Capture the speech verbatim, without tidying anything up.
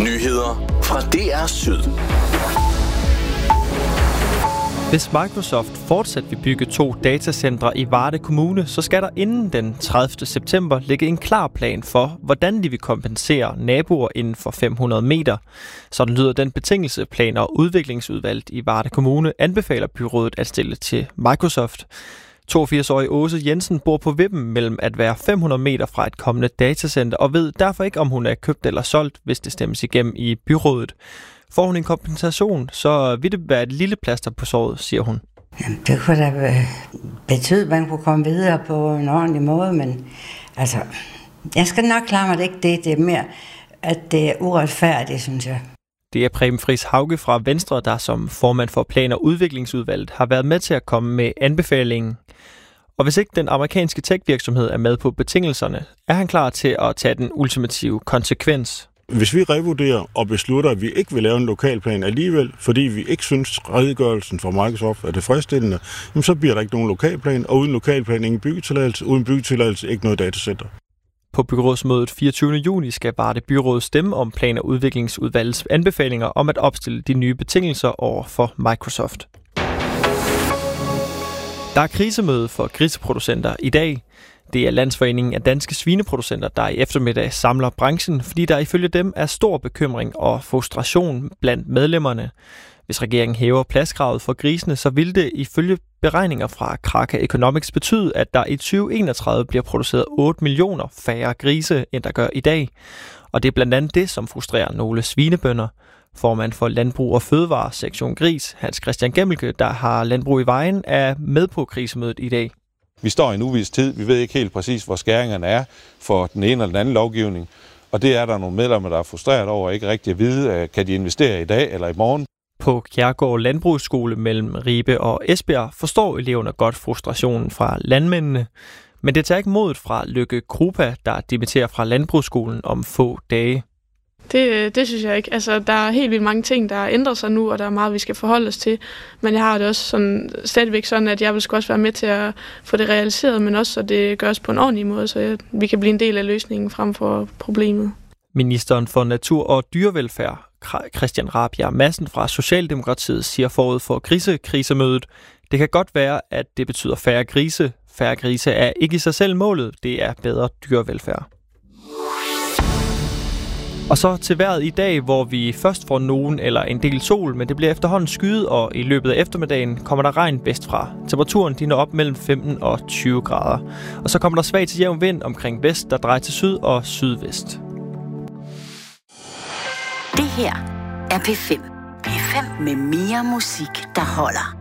Nyheder fra D R Syd. Hvis Microsoft fortsat vil bygge to datacentre i Varde Kommune, så skal der inden den tredivte september ligge en klar plan for, hvordan de vil kompensere naboer inden for fem hundrede meter. Sådan lyder den betingelse, plan- og udviklingsudvalget i Varde Kommune anbefaler byrådet at stille til Microsoft. toogfirs-årige Åse Jensen bor på vippen mellem at være fem hundrede meter fra et kommende datacenter og ved derfor ikke, om hun er købt eller solgt, hvis det stemmes igennem i byrådet. Får hun en kompensation, så vil det være et lille plaster på såret, siger hun. Jamen, det kunne da betyde, at man kunne komme videre på en ordentlig måde, men altså, jeg skal nok klare mig det ikke. Det, det er mere, at det er uretfærdigt, synes jeg. Det er Preben Friis Hauge fra Venstre, der som formand for Plan- og Udviklingsudvalget har været med til at komme med anbefalingen. Og hvis ikke den amerikanske tech-virksomhed er med på betingelserne, er han klar til at tage den ultimative konsekvens. Hvis vi revurderer og beslutter, at vi ikke vil lave en lokalplan alligevel, fordi vi ikke synes, redegørelsen fra Microsoft er tilfredsstillende, så bliver der ikke nogen lokalplan, og uden lokalplan ingen byggetilladelse, uden byggetilladelse ikke noget datacenter. På byrådsmødet fireogtyvende juni skal Varde Byråd stemme om Plan- og Udviklingsudvalgets anbefalinger om at opstille de nye betingelser over for Microsoft. Der er krisemøde for griseproducenter i dag. Det er Landsforeningen af Danske Svineproducenter, der i eftermiddag samler branchen, fordi der ifølge dem er stor bekymring og frustration blandt medlemmerne. Hvis regeringen hæver pladskravet for grisene, så vil det ifølge beregninger fra Kraka Economics betyde, at der i tyve enogtredive bliver produceret otte millioner færre grise, end der gør i dag. Og det er blandt andet det, som frustrerer nogle svinebønder. Formand for Landbrug og Fødevare Sektion Gris, Hans Christian Gemmelke, der har landbrug i vejen, er med på krisemødet i dag. Vi står i en uvis tid. Vi ved ikke helt præcis, hvor skæringerne er for den ene eller den anden lovgivning. Og det er der nogle medlemmer, der er frustreret over og ikke rigtig at vide, kan de investere i dag eller i morgen. På Kjærgaard Landbrugsskole mellem Ribe og Esbjerg forstår eleverne godt frustrationen fra landmændene. Men det tager ikke modet fra Lykke Krupa, der dimitterer fra Landbrugsskolen om få dage. Det, det synes jeg ikke. Altså, der er helt vildt mange ting, der ændrer sig nu, og der er meget, vi skal forholde os til. Men jeg har det også sådan, stadigvæk sådan, at jeg vil sgu også være med til at få det realiseret, men også så det gøres på en ordentlig måde, så jeg, vi kan blive en del af løsningen frem for problemet. Ministeren for Natur og Dyrevelfærd, Christian Rabjerg Madsen fra Socialdemokratiet, siger forud for grisekrisemødet: det kan godt være, at det betyder færre grise. Færre grise er ikke i sig selv målet, det er bedre dyrevelfærd. Og så til vejret i dag, hvor vi først får nogen eller en del sol, men det bliver efterhånden skyet, og i løbet af eftermiddagen kommer der regn vestfra. Temperaturen de når op mellem femten og tyve grader. Og så kommer der svag til jævn vind omkring vest, der drejer til syd og sydvest. Det her er P fem. P fem med mere musik, der holder.